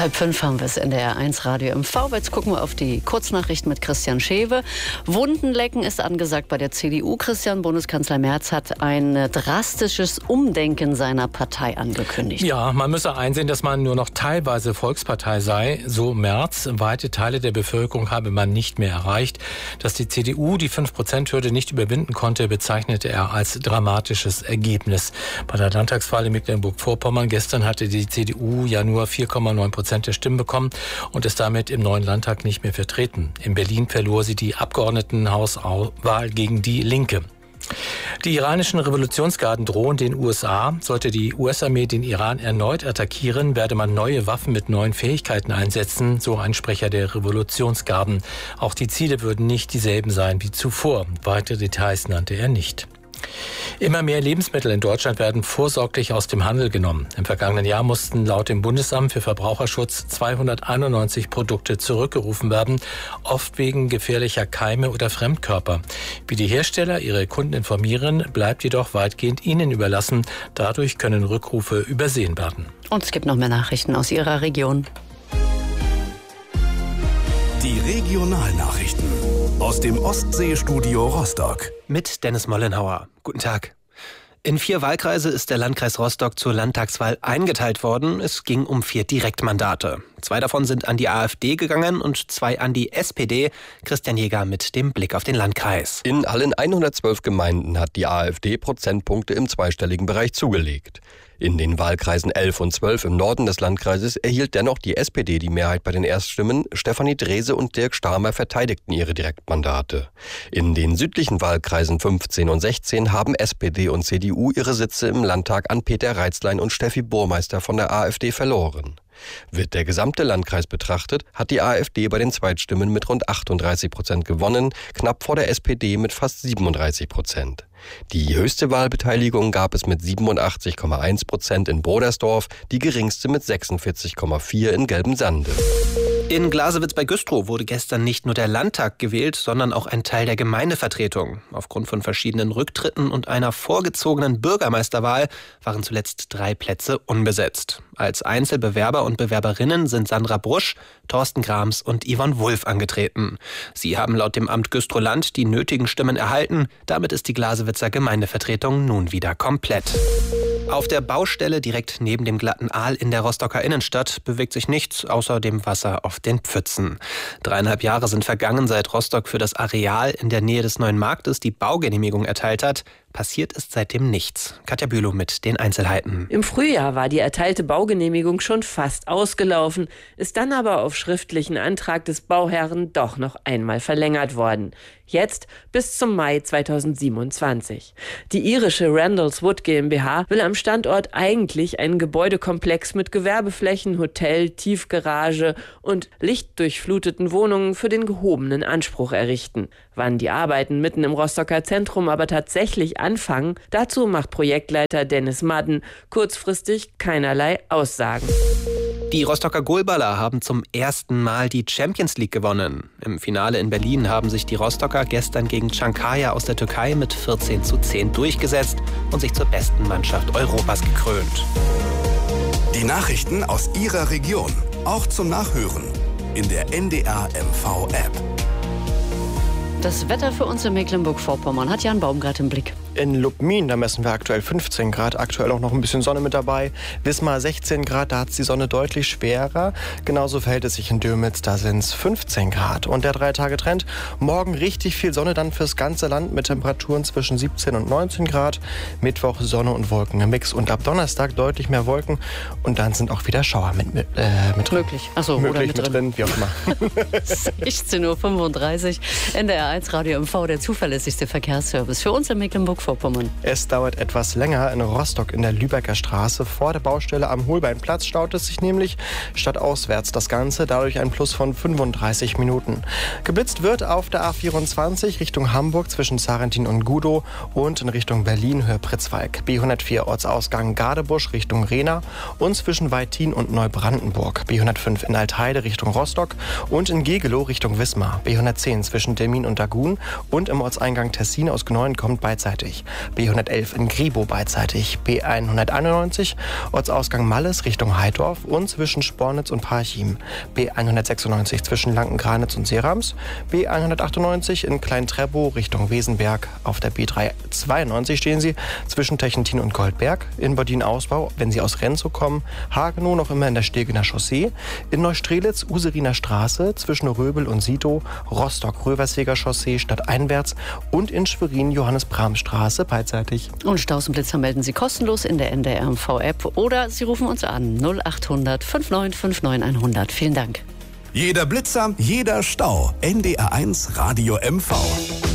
4:30 haben wir es NDR1 Radio MV. Jetzt gucken wir auf die Kurznachrichten mit Christian Schewe. Wundenlecken ist angesagt bei der CDU. Christian, Bundeskanzler Merz hat ein drastisches Umdenken seiner Partei angekündigt. Ja, man müsse einsehen, dass man nur noch teilweise Volkspartei sei, so Merz. Weite Teile der Bevölkerung habe man nicht mehr erreicht. Dass die CDU die 5%-Hürde nicht überwinden konnte, bezeichnete er als dramatisches Ergebnis. Bei der Landtagswahl in Mecklenburg-Vorpommern gestern hatte die CDU ja nur 4,9% der Stimmen bekommen und ist damit im neuen Landtag nicht mehr vertreten. In Berlin verlor sie die Abgeordnetenhauswahl gegen die Linke. Die iranischen Revolutionsgarden drohen den USA. Sollte die US-Armee den Iran erneut attackieren, werde man neue Waffen mit neuen Fähigkeiten einsetzen, so ein Sprecher der Revolutionsgarden. Auch die Ziele würden nicht dieselben sein wie zuvor. Weitere Details nannte er nicht. Immer mehr Lebensmittel in Deutschland werden vorsorglich aus dem Handel genommen. Im vergangenen Jahr mussten laut dem Bundesamt für Verbraucherschutz 291 Produkte zurückgerufen werden, oft wegen gefährlicher Keime oder Fremdkörper. Wie die Hersteller ihre Kunden informieren, bleibt jedoch weitgehend ihnen überlassen. Dadurch können Rückrufe übersehen werden. Und es gibt noch mehr Nachrichten aus Ihrer Region. Die Regionalnachrichten aus dem Ostseestudio Rostock. Mit Dennis Mollenhauer. Guten Tag. In 4 Wahlkreise ist der Landkreis Rostock zur Landtagswahl eingeteilt worden. Es ging um 4 Direktmandate. 2 davon sind an die AfD gegangen und 2 an die SPD. Christian Jäger mit dem Blick auf den Landkreis. In allen 112 Gemeinden hat die AfD Prozentpunkte im zweistelligen Bereich zugelegt. In den Wahlkreisen 11 und 12 im Norden des Landkreises erhielt dennoch die SPD die Mehrheit bei den Erststimmen. Stefanie Drese und Dirk Stamer verteidigten ihre Direktmandate. In den südlichen Wahlkreisen 15 und 16 haben SPD und CDU ihre Sitze im Landtag an Peter Reitzlein und Steffi Burmeister von der AfD verloren. Wird der gesamte Landkreis betrachtet, hat die AfD bei den Zweitstimmen mit rund 38% gewonnen, knapp vor der SPD mit fast 37%. Die höchste Wahlbeteiligung gab es mit 87,1% in Brodersdorf, die geringste mit 46,4% in Gelbensande. In Glasewitz bei Güstrow wurde gestern nicht nur der Landtag gewählt, sondern auch ein Teil der Gemeindevertretung. Aufgrund von verschiedenen Rücktritten und einer vorgezogenen Bürgermeisterwahl waren zuletzt 3 Plätze unbesetzt. Als Einzelbewerber und Bewerberinnen sind Sandra Brusch, Thorsten Grams und Yvonne Wulff angetreten. Sie haben laut dem Amt Güstrow-Land die nötigen Stimmen erhalten. Damit ist die Glasewitzer Gemeindevertretung nun wieder komplett. Auf der Baustelle direkt neben dem glatten Aal in der Rostocker Innenstadt bewegt sich nichts außer dem Wasser auf den Pfützen. 3,5 Jahre sind vergangen, seit Rostock für das Areal in der Nähe des Neuen Marktes die Baugenehmigung erteilt hat. Passiert ist seitdem nichts. Katja Bülow mit den Einzelheiten. Im Frühjahr war die erteilte Baugenehmigung schon fast ausgelaufen, ist dann aber auf schriftlichen Antrag des Bauherren doch noch einmal verlängert worden. Jetzt bis zum Mai 2027. Die irische Randalls Wood GmbH will am Standort eigentlich einen Gebäudekomplex mit Gewerbeflächen, Hotel, Tiefgarage und lichtdurchfluteten Wohnungen für den gehobenen Anspruch errichten. Wann die Arbeiten mitten im Rostocker Zentrum aber tatsächlich anfangen, dazu macht Projektleiter Dennis Madden kurzfristig keinerlei Aussagen. Die Rostocker Goalballer haben zum ersten Mal die Champions League gewonnen. Im Finale in Berlin haben sich die Rostocker gestern gegen Çankaya aus der Türkei mit 14:10 durchgesetzt und sich zur besten Mannschaft Europas gekrönt. Die Nachrichten aus Ihrer Region, auch zum Nachhören in der NDR MV App. Das Wetter für uns in Mecklenburg-Vorpommern hat Jan Baumgart im Blick. In Lubmin, da messen wir aktuell 15 Grad, aktuell auch noch ein bisschen Sonne mit dabei. Wismar 16 Grad, da hat es die Sonne deutlich schwerer. Genauso verhält es sich in Dürmitz, da sind es 15 Grad. Und der 3-Tage-Trend, morgen richtig viel Sonne dann fürs ganze Land mit Temperaturen zwischen 17 und 19 Grad. Mittwoch Sonne und Wolken im Mix und ab Donnerstag deutlich mehr Wolken. Und dann sind auch wieder Schauer mit drin. Möglich. Achso, möglich oder mit drin, wie auch immer. 16:35 Uhr, NDR1 Radio MV, der zuverlässigste Verkehrsservice für uns in Mecklenburg-Vorpommern. Es dauert etwas länger in Rostock in der Lübecker Straße. Vor der Baustelle am Holbeinplatz staut es sich nämlich stadtauswärts das Ganze, dadurch ein Plus von 35 Minuten. Geblitzt wird auf der A24 Richtung Hamburg zwischen Sarrentin und Gudow und in Richtung Berlin Höhe Pritzwalk. B104 Ortsausgang Gadebusch Richtung Rehna und zwischen Wettin und Neubrandenburg. B105 in Altheide Richtung Rostock und in Gegelow Richtung Wismar. B110 zwischen Demmin und Dagun und im Ortseingang Tessin aus Gneuen kommt beidseitig. beidseitig. B111 in Gribow beidseitig. B191 Ortsausgang Malles Richtung Heidorf und zwischen Spornitz und Parchim. B196 zwischen Lanken-Granitz und Serams. B198 in Klein-Treppow Richtung Wesenberg. Auf der B392 stehen Sie zwischen Techentin und Goldberg. In Bodin-Ausbau, wenn Sie aus Renzow kommen. Hagenow noch immer in der Stegener Chaussee. In Neustrelitz Useriner Straße zwischen Röbel und Sito. Rostock-Röversweger Chaussee stadteinwärts. Und in Schwerin Johannes-Brahms-Straße beidseitig. Und Staus und Blitzer melden Sie kostenlos in der NDR MV-App oder Sie rufen uns an 0800 5959 100. Vielen Dank. Jeder Blitzer, jeder Stau. NDR1 Radio MV.